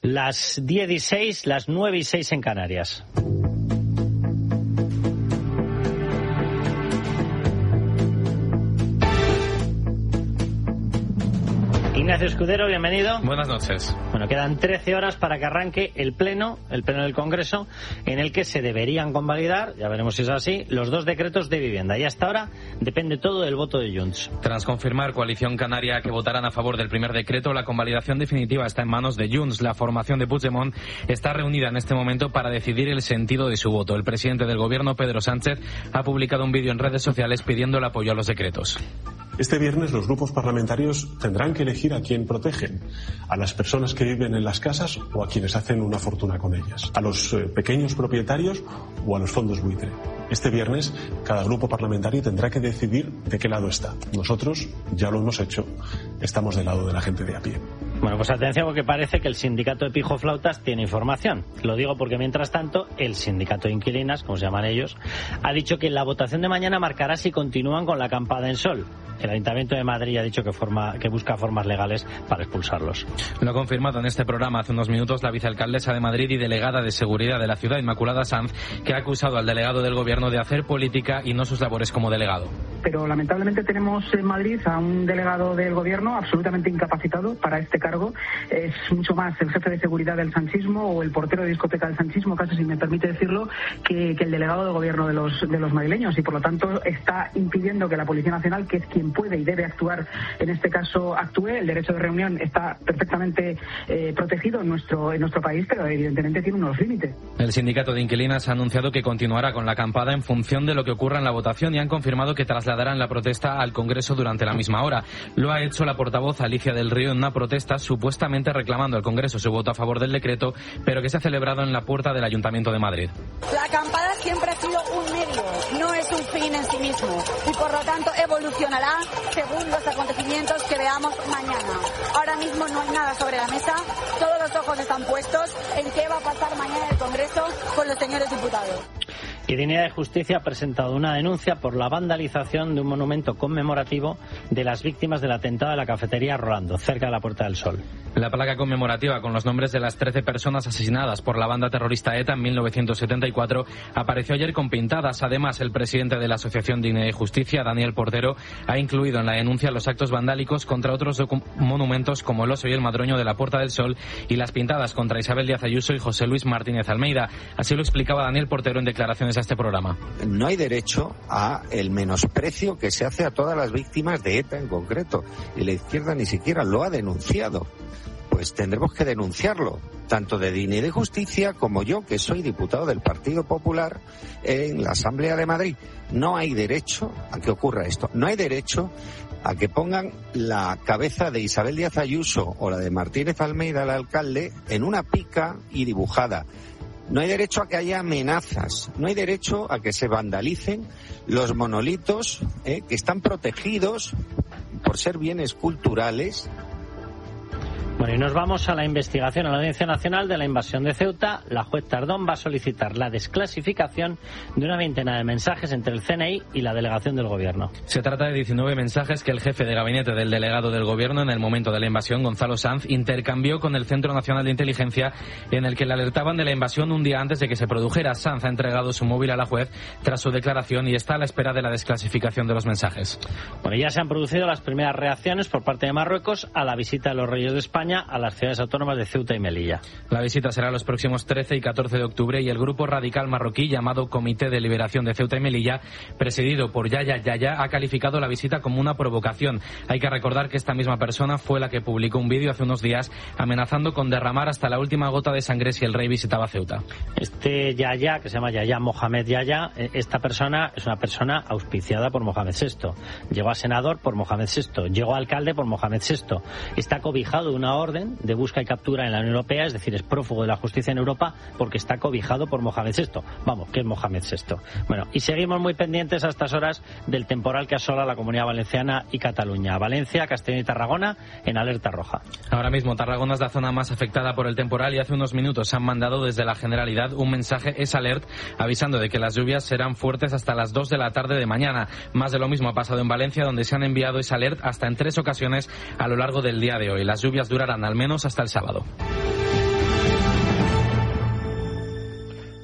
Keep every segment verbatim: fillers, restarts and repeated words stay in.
Las diez y seis, las nueve y seis en Canarias. Ignacio Escudero, bienvenido. Buenas noches. Bueno, quedan trece horas para que arranque el pleno, el pleno del Congreso, en el que se deberían convalidar, ya veremos si es así, los dos decretos de vivienda. Y hasta ahora depende todo del voto de Junts. Tras confirmar Coalición Canaria que votarán a favor del primer decreto, la convalidación definitiva está en manos de Junts. La formación de Puigdemont está reunida en este momento para decidir el sentido de su voto. El presidente del Gobierno, Pedro Sánchez, ha publicado un vídeo en redes sociales pidiendo el apoyo a los decretos. Este viernes los grupos parlamentarios tendrán que elegir a quién protegen, a las personas que viven en las casas o a quienes hacen una fortuna con ellas, a los eh, pequeños propietarios o a los fondos buitre. Este viernes cada grupo parlamentario tendrá que decidir de qué lado está. Nosotros ya lo hemos hecho, estamos del lado de la gente de a pie. Bueno, pues atención porque parece que el sindicato de pijoflautas tiene información. Lo digo porque mientras tanto el sindicato de inquilinas, como se llaman ellos, ha dicho que la votación de mañana marcará si continúan con la acampada en Sol. El Ayuntamiento de Madrid ha dicho que, forma, que busca formas legales para expulsarlos. Lo ha confirmado en este programa hace unos minutos la vicealcaldesa de Madrid y delegada de Seguridad de la ciudad, Inmaculada Sanz, que ha acusado al delegado del Gobierno de hacer política y no sus labores como delegado. Pero lamentablemente tenemos en Madrid a un delegado del Gobierno absolutamente incapacitado para este cargo. Es mucho más el jefe de seguridad del sanchismo o el portero de discoteca del sanchismo, casi si me permite decirlo, que, que el delegado del Gobierno de los, de los madrileños, y por lo tanto está impidiendo que la Policía Nacional, que es quien puede y debe actuar, en este caso actúe. El derecho de reunión está perfectamente eh, protegido en nuestro, en nuestro país, pero evidentemente tiene unos límites. El sindicato de inquilinas ha anunciado que continuará con la acampada en función de lo que ocurra en la votación y han confirmado que trasladarán la protesta al Congreso durante la misma hora. Lo ha hecho la portavoz Alicia del Río en una protesta supuestamente reclamando al Congreso su voto a favor del decreto, pero que se ha celebrado en la puerta del Ayuntamiento de Madrid. La acampada siempre ha sido un medio, no es un fin en sí mismo, y por lo tanto evolucionará según los acontecimientos que veamos mañana. Ahora mismo no hay nada sobre la mesa, todos los ojos están puestos en qué va a pasar mañana en el Congreso con los señores diputados. Y Dignidad de Justicia ha presentado una denuncia por la vandalización de un monumento conmemorativo de las víctimas del atentado de la cafetería Rolando, cerca de la Puerta del Sol. La placa conmemorativa con los nombres de las trece personas asesinadas por la banda terrorista ETA en mil novecientos setenta y cuatro apareció ayer con pintadas. Además, el presidente de la Asociación Dignidad y Justicia, Daniel Portero, ha incluido en la denuncia los actos vandálicos contra otros monumentos como el Oso y el Madroño de la Puerta del Sol y las pintadas contra Isabel Díaz Ayuso y José Luis Martínez Almeida. Así lo explicaba Daniel Portero en declaraciones a este programa. No hay derecho a el menosprecio que se hace a todas las víctimas de ETA en concreto, y la izquierda ni siquiera lo ha denunciado. Pues tendremos que denunciarlo, tanto de Dignidad y Justicia como yo, que soy diputado del Partido Popular en la Asamblea de Madrid. No hay derecho a que ocurra esto. No hay derecho a que pongan la cabeza de Isabel Díaz Ayuso o la de Martínez Almeida, el alcalde, en una pica y dibujada. No hay derecho a que haya amenazas, no hay derecho a que se vandalicen los monolitos eh, que están protegidos por ser bienes culturales. Bueno, y nos vamos a la investigación a la Audiencia Nacional de la invasión de Ceuta. La juez Tardón va a solicitar la desclasificación de una veintena de mensajes entre el C N I y la delegación del Gobierno. Se trata de diecinueve mensajes que el jefe de gabinete del delegado del Gobierno en el momento de la invasión, Gonzalo Sanz, intercambió con el Centro Nacional de Inteligencia, en el que le alertaban de la invasión un día antes de que se produjera. Sanz ha entregado su móvil a la juez tras su declaración y está a la espera de la desclasificación de los mensajes. Bueno, ya se han producido las primeras reacciones por parte de Marruecos a la visita de los Reyes de España a las ciudades autónomas de Ceuta y Melilla. La visita será los próximos trece y catorce de octubre y el grupo radical marroquí llamado Comité de Liberación de Ceuta y Melilla, presidido por Yaya Yaya, ha calificado la visita como una provocación. Hay que recordar que esta misma persona fue la que publicó un vídeo hace unos días amenazando con derramar hasta la última gota de sangre si el rey visitaba Ceuta. Este Yaya, que se llama Yaya Mohamed Yaya, esta persona es una persona auspiciada por Mohamed sexto. Llegó a senador por Mohamed sexto, llegó a alcalde por Mohamed sexto. Está cobijado de una orden de busca y captura en la Unión Europea, es decir, es prófugo de la justicia en Europa porque está cobijado por Mohamed sexto. Vamos, ¿qué es Mohamed sexto? Bueno, y seguimos muy pendientes a estas horas del temporal que asola la Comunidad Valenciana y Cataluña. Valencia, Castellón y Tarragona en alerta roja. Ahora mismo Tarragona es la zona más afectada por el temporal y hace unos minutos han mandado desde la Generalidad un mensaje es alert avisando de que las lluvias serán fuertes hasta las dos de la tarde de mañana. Más de lo mismo ha pasado en Valencia, donde se han enviado es alert hasta en tres ocasiones a lo largo del día de hoy. Las lluvias durarán al menos hasta el sábado.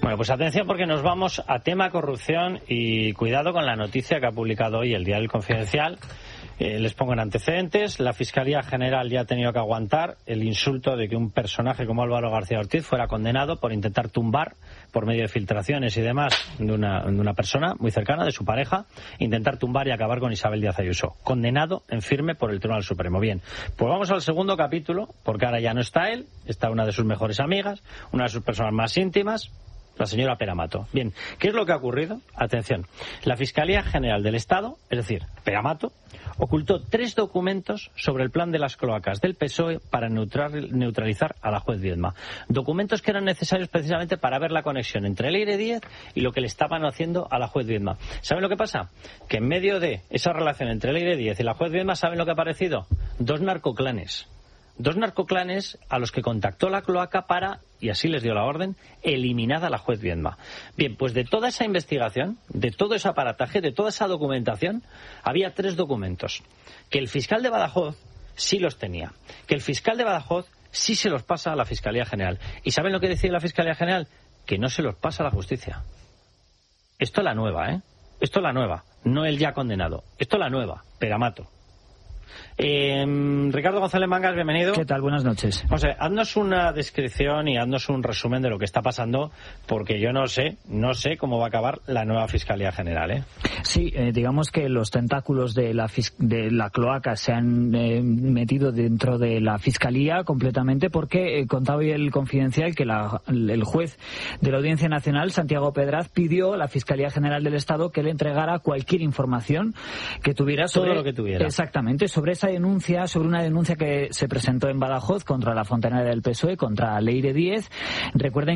Bueno, pues atención porque nos vamos a tema corrupción y cuidado con la noticia que ha publicado hoy el Diario Confidencial. Eh, les pongo en antecedentes. La Fiscalía General ya ha tenido que aguantar el insulto de que un personaje como Álvaro García Ortiz fuera condenado por intentar tumbar, por medio de filtraciones y demás, de una, de una persona muy cercana, de su pareja, intentar tumbar y acabar con Isabel Díaz Ayuso. Condenado en firme por el Tribunal Supremo. Bien, pues vamos al segundo capítulo, porque ahora ya no está él, está una de sus mejores amigas, una de sus personas más íntimas, la señora Pera-Mato. Bien, ¿qué es lo que ha ocurrido? Atención, la Fiscalía General del Estado, es decir, Pera-Mato, ocultó tres documentos sobre el plan de las cloacas del P S O E para neutralizar a la juez Viedma. Documentos que eran necesarios precisamente para ver la conexión entre Leire Díez y lo que le estaban haciendo a la juez Viedma. ¿Saben lo que pasa? Que en medio de esa relación entre Leire Díez y la juez Viedma, ¿saben lo que ha aparecido? Dos narcoclanes. Dos narcoclanes a los que contactó la cloaca para, y así les dio la orden, eliminar a la juez Viedma. Bien, pues de toda esa investigación, de todo ese aparataje, de toda esa documentación, había tres documentos. Que el fiscal de Badajoz sí los tenía. Que el fiscal de Badajoz sí se los pasa a la Fiscalía General. ¿Y saben lo que decide la Fiscalía General? Que no se los pasa a la justicia. Esto es la nueva, ¿eh? Esto es la nueva, no el ya condenado. Esto es la nueva, Pera-Mato. Eh, Ricardo González Mangas, bienvenido. ¿Qué tal? Buenas noches. O sea, haznos una descripción y haznos un resumen de lo que está pasando, porque yo no sé, no sé cómo va a acabar la nueva Fiscalía General, ¿eh? Sí, eh, digamos que los tentáculos de la, de la cloaca se han eh, metido dentro de la Fiscalía completamente, porque eh, contaba hoy el Confidencial que la, el juez de la Audiencia Nacional, Santiago Pedraz, pidió a la Fiscalía General del Estado que le entregara cualquier información que tuviera sobre... Todo lo que tuviera. Exactamente, sobre esa denuncia, sobre una denuncia que se presentó en Badajoz contra la fontanera del P S O E, contra Leire Díez. Recuerden